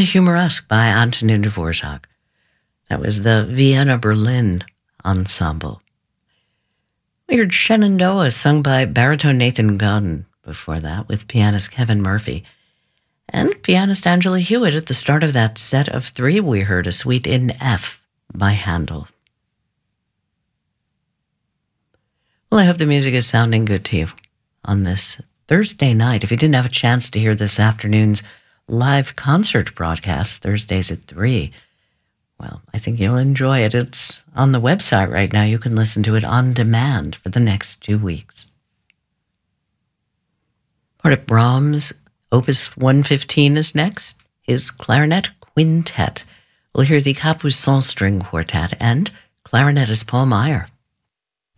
Humoresque by Antonin Dvorak. That was the Vienna Berlin Ensemble. We heard Shenandoah sung by baritone Nathan Gunn before that with pianist Kevin Murphy. And pianist Angela Hewitt at the start of that set of three. We heard a suite in F by Handel. Well, I hope the music is sounding good to you on this Thursday night. If you didn't have a chance to hear this afternoon's live concert broadcast, Thursdays at 3, well, I think you'll enjoy it. It's on the website right now. You can listen to it on demand for the next 2 weeks. Part of Brahms' Opus 115 is next. His Clarinet Quintet. We'll hear the Capuçon String Quartet and clarinetist Paul Meyer.